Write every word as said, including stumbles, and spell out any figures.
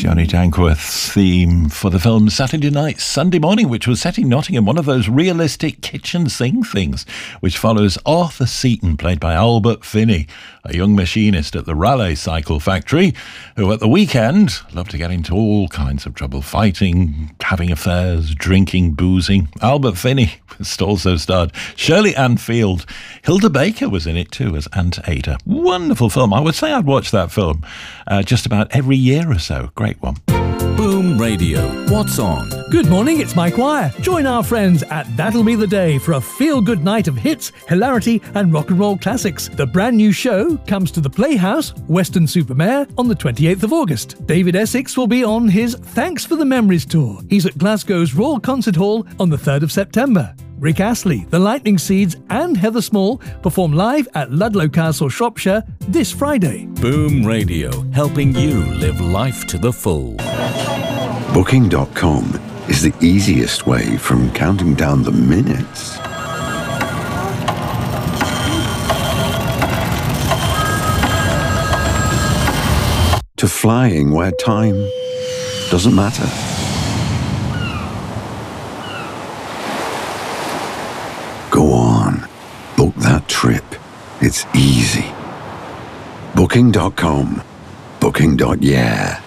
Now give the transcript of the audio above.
Johnny Dankworth's theme for the film Saturday Night, Sunday Morning, which was set in Nottingham, one of those realistic kitchen sing things, which follows Arthur Seaton, played by Albert Finney, a young machinist at the Raleigh Cycle Factory, who at the weekend loved to get into all kinds of trouble, fighting, having affairs, drinking, boozing. Albert Finney also starred Shirley Ann Field. Hilda Baker was in it too as Aunt Ada. Wonderful film. I would say I'd watch that film uh, just about every year or so. Great one. Boom Radio. What's on? Good morning, it's Mike Wire. Join our friends at That'll Be the Day for a feel-good night of hits, hilarity and rock and roll classics. The brand new show comes to the Playhouse, Weston-super-Mare, on the twenty-eighth of August. David Essex will be on his Thanks for the Memories tour. He's at Glasgow's Royal Concert Hall on the third of September. Rick Astley, The Lightning Seeds and Heather Small perform live at Ludlow Castle, Shropshire this Friday. Boom Radio, helping you live life to the full. Booking dot com is the easiest way from counting down the minutes to flying where time doesn't matter. Go on, book that trip. It's easy. Booking dot com. Booking. Yeah.